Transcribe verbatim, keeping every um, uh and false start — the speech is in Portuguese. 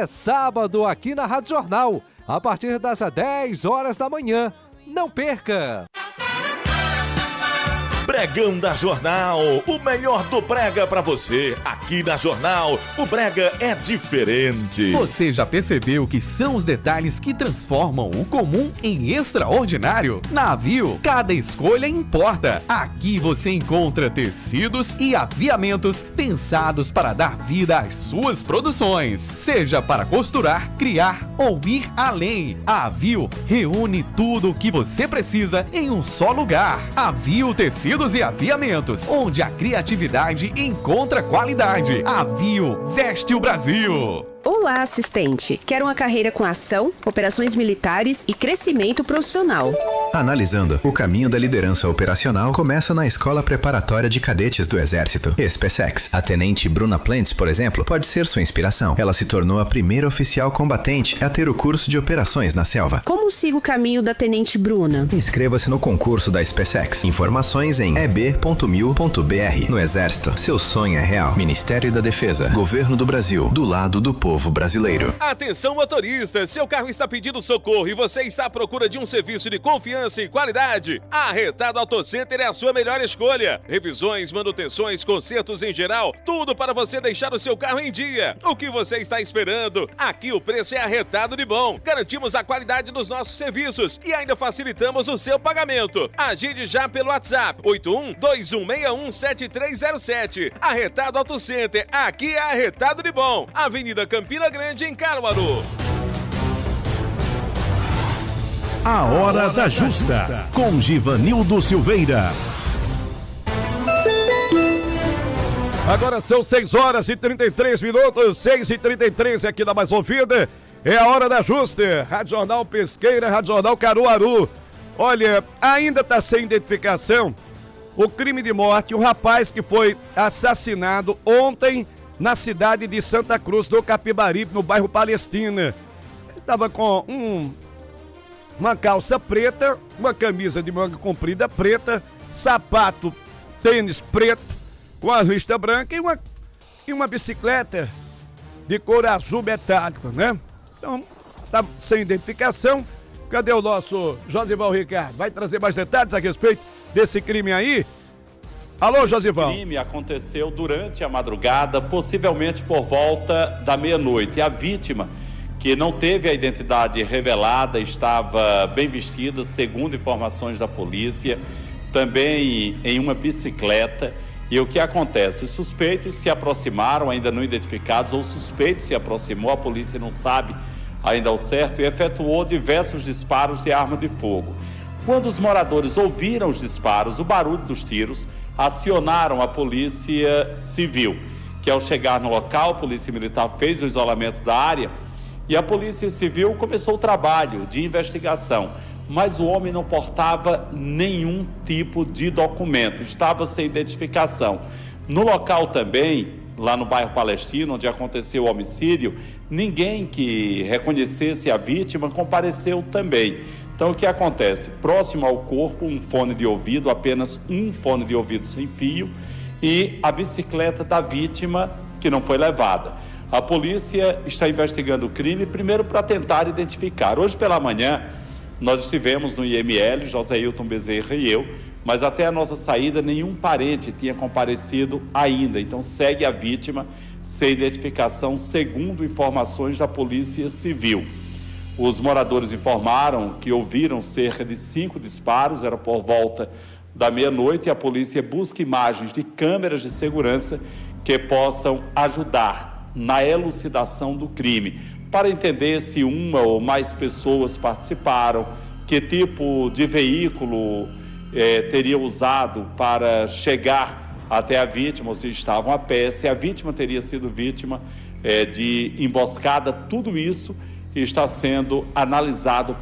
é sábado aqui na Rádio Jornal, a partir das dez horas da manhã. Não perca! Pregão da Jornal, o melhor do brega pra você. Aqui na Jornal, o brega é diferente. Você já percebeu que são os detalhes que transformam o comum em extraordinário? Na Avio, cada escolha importa. Aqui você encontra tecidos e aviamentos pensados para dar vida às suas produções. Seja para costurar, criar ou ir além. A Avio reúne tudo o que você precisa em um só lugar. Avio Tecidos e Aviamentos, onde a criatividade encontra qualidade. Avio veste o Brasil. Olá, assistente. Quer uma carreira com ação, operações militares e crescimento profissional? Analisando, o caminho da liderança operacional começa na Escola Preparatória de Cadetes do Exército, SpaceX. A tenente Bruna Plentes, por exemplo, pode ser sua inspiração. Ela se tornou a primeira oficial combatente a ter o curso de operações na selva. Como sigo o caminho da tenente Bruna? Inscreva-se no concurso da SpaceX. Informações em e b ponto mil ponto b r. No Exército, seu sonho é real. Ministério da Defesa, Governo do Brasil, do lado do povo brasileiro. Atenção, motorista, seu carro está pedindo socorro e você está à procura de um serviço de confiança e qualidade? A Arretado Auto Center é a sua melhor escolha. Revisões, manutenções, consertos em geral, tudo para você deixar o seu carro em dia. O que você está esperando? Aqui o preço é arretado de bom. Garantimos a qualidade dos nossos serviços e ainda facilitamos o seu pagamento. Agende já pelo WhatsApp oito um dois um seis um sete três zero sete. Arretado Auto Center, aqui é arretado de bom. Avenida Campina Grande, em Caruaru. A Hora da Justa, com Givanildo Silveira. Agora são seis horas e trinta e três minutos, seis e trinta e três aqui da Mais Ouvida. É a Hora da Justa, Rádio Jornal Pesqueira, Rádio Jornal Caruaru. Olha, ainda está sem identificação o crime de morte, um rapaz que foi assassinado ontem na cidade de Santa Cruz do Capibaribe, no bairro Palestina. Ele estava com um, uma calça preta, uma camisa de manga comprida preta, sapato, tênis preto, com a lista branca e uma, e uma bicicleta de cor azul metálico, né? Então, tá sem identificação. Cadê o nosso Josival Ricardo? Vai trazer mais detalhes a respeito desse crime aí? Alô, Josival. O crime aconteceu durante a madrugada, possivelmente por volta da meia-noite. E a vítima, que não teve a identidade revelada, estava bem vestida, segundo informações da polícia, também em uma bicicleta. E o que acontece? Os suspeitos se aproximaram, ainda não identificados, ou o suspeito se aproximou, a polícia não sabe ainda ao certo, e efetuou diversos disparos de arma de fogo. Quando os moradores ouviram os disparos, o barulho dos tiros, acionaram a polícia civil, que ao chegar no local, a polícia militar fez o isolamento da área e a polícia civil começou o trabalho de investigação, mas o homem não portava nenhum tipo de documento, estava sem identificação. No local também, lá no bairro Palestino, onde aconteceu o homicídio, ninguém que reconhecesse a vítima compareceu também. Então, o que acontece? Próximo ao corpo, um fone de ouvido, apenas um fone de ouvido sem fio, e a bicicleta da vítima, que não foi levada. A polícia está investigando o crime, primeiro para tentar identificar. Hoje pela manhã, nós estivemos no I M L, José Hilton Bezerra e eu, mas até a nossa saída, nenhum parente tinha comparecido ainda. Então, segue a vítima sem identificação, segundo informações da Polícia Civil. Os moradores informaram que ouviram cerca de cinco disparos, era por volta da meia-noite, e a polícia busca imagens de câmeras de segurança que possam ajudar na elucidação do crime, para entender se uma ou mais pessoas participaram, que tipo de veículo eh, teria usado para chegar até a vítima, ou se estavam a pé, se a vítima teria sido vítima eh, de emboscada. Tudo isso está sendo analisado